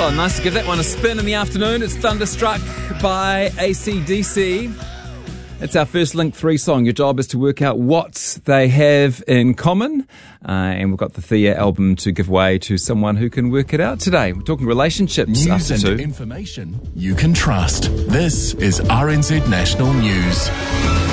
Oh, nice to give that one a spin in the afternoon. It's Thunderstruck by AC/DC. It's our first Link 3 song. Your job is to work out what they have in common. And we've got the Thea album to give away to someone who can work it out today. We're talking relationships. News and information you can trust. This is RNZ National News.